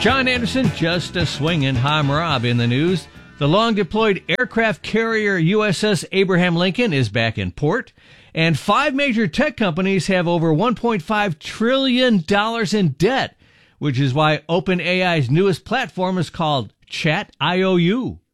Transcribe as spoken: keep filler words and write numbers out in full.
John Anderson, just a swingin'. I'm Rob. In the news, the long-deployed aircraft carrier U S S Abraham Lincoln is back in port, and five major tech companies have over one point five trillion dollars in debt, which is why OpenAI's newest platform is called Chat dot I O U.